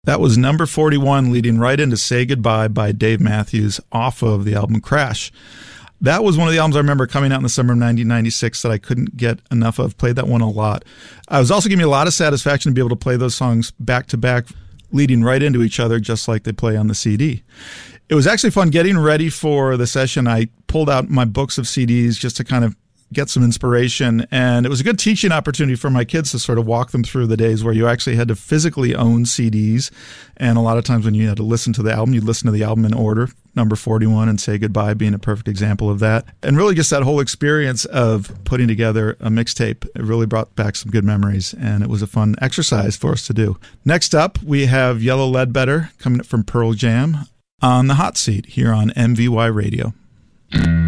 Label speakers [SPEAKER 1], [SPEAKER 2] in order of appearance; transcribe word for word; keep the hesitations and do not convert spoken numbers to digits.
[SPEAKER 1] That was number forty-one, leading right into Say Goodbye by Dave Matthews off of the album Crash. That was one of the albums I remember coming out in the summer of nineteen ninety-six that I couldn't get enough of. Played that one a lot. It was also giving me a lot of satisfaction to be able to play those songs back to back, leading right into each other, just like they play on the C D. It was actually fun getting ready for the session. I pulled out my books of C Ds just to kind of get some inspiration, and it was a good teaching opportunity for my kids to sort of walk them through the days where you actually had to physically own C Ds, and a lot of times when you had to listen to the album, you'd listen to the album in order, number forty-one and Say Goodbye being a perfect example of that. And really just that whole experience of putting together a mixtape, it really brought back some good memories, and it was a fun exercise for us to do. Next up, we have Yellow Ledbetter coming up from Pearl Jam on the hot seat here on M V Y Radio.